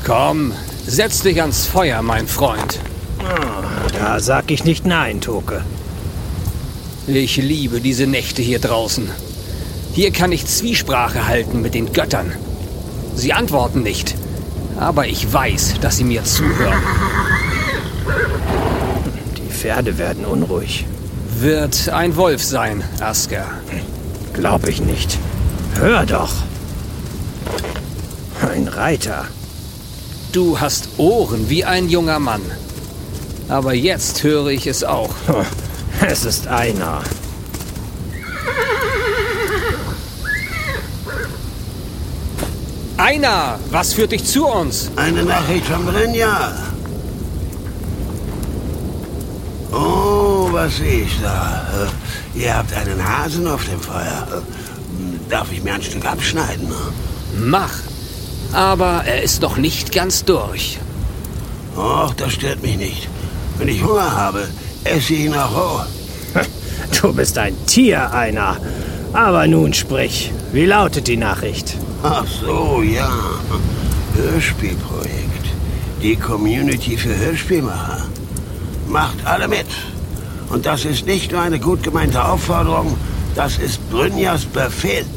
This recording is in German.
Komm, setz dich ans Feuer, mein Freund. Da sag ich nicht nein, Toke. Ich liebe diese Nächte hier draußen. Hier kann ich Zwiesprache halten mit den Göttern. Sie antworten nicht, aber ich weiß, dass sie mir zuhören. Die Pferde werden unruhig. Wird ein Wolf sein, Asker. Glaub ich nicht. Hör doch. Ein Reiter. Du hast Ohren wie ein junger Mann. Aber jetzt höre ich es auch. Es ist einer. Einer! Was führt dich zu uns? Eine Nachricht von Brynja. Oh, was sehe ich da? Ihr habt einen Hasen auf dem Feuer. Darf ich mir ein Stück abschneiden? Mach. Aber er ist noch nicht ganz durch. Och, das stört mich nicht. Wenn ich Hunger habe, esse ich ihn auch roh. Du bist ein Tier, einer. Aber nun sprich. Wie lautet die Nachricht? Ach so, ja. Hörspielprojekt. Die Community für Hörspielmacher. Macht alle mit. Und das ist nicht nur eine gut gemeinte Aufforderung, das ist Brynjas Befehl.